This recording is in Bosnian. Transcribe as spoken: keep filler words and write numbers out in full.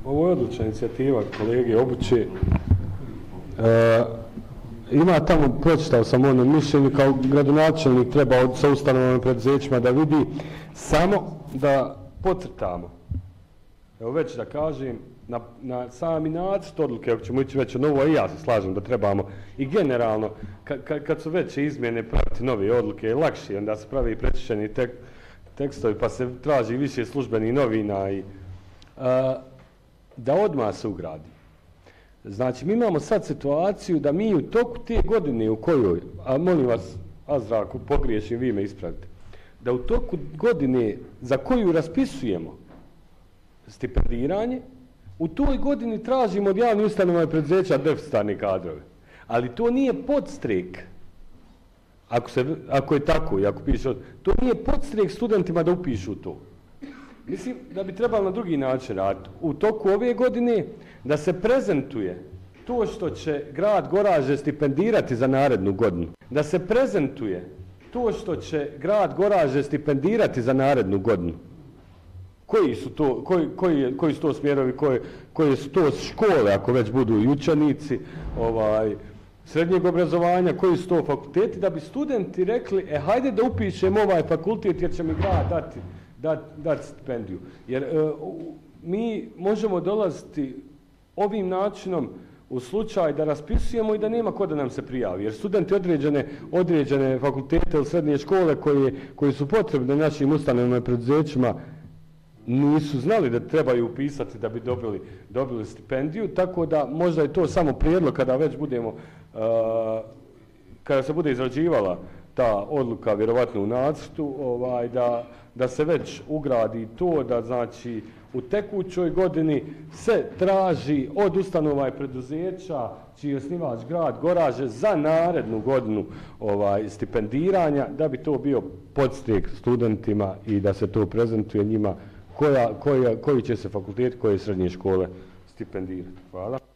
Ovo je odlična inicijativa kolege Obuće. E, ima tamo, pročitao sam ono mišljenje, kao gradonačelnik treba sa ustanovama i preduzećima da vidi, samo da podcrtamo. Evo već da kažem, na, na sami nacrt odluke, ako ćemo ići već od novo, i ja se slažem da trebamo, i generalno, ka, ka, kad su veće izmjene praviti nove odluke, je lakše, onda se pravi prečišćeni tek, tekstovi, pa se traži više službenih novina i a, da odmah se ugradi. Znači, mi imamo sad situaciju da mi u toku te godine u kojoj, a molim vas, Azraku, pogriješim, vi me ispravite, da u toku godine za koju raspisujemo stipendiranje, u toj godini tražimo od javnih ustanova i preduzeća deficitarne kadrove. Ali to nije podstrek. Ako, se, ako je tako i ako piše, to nije podstrek studentima da upišu to. Mislim da bi trebalo na drugi način raditi. U toku ove godine da se prezentuje to što će grad Goraže stipendirati za narednu godinu. Da se prezentuje to što će grad Goraže stipendirati za narednu godinu. Koji su to, koji, koji, koji su to smjerovi, koje, koje su to škole, ako već budu i učenici, ovaj, srednjeg obrazovanja, koji su to fakulteti, da bi studenti rekli, e, hajde da upišemo ovaj fakultet jer će mi grad dati, dati, dati stipendiju. Jer e, mi možemo dolaziti ovim načinom u slučaj da raspisujemo i da nema ko da nam se prijavi. Jer studenti određene, određene fakultete ili srednje škole koje, koje su potrebne našim ustanovama i preduzećima nisu znali da trebaju upisati da bi dobili, dobili stipendiju, tako da možda je to samo prijedlog kada već budemo, uh, kada se bude izrađivala ta odluka, vjerovatno u nacrtu, ovaj, da, da se već ugradi to, da znači u tekućoj godini se traži od ustanova i preduzeća čiji je osnivač grad Goraže za narednu godinu ovaj, stipendiranja, da bi to bio podstrek studentima i da se to prezentuje njima koja, koja, koji će se fakultet, koje srednje škole stipendirati. Hvala.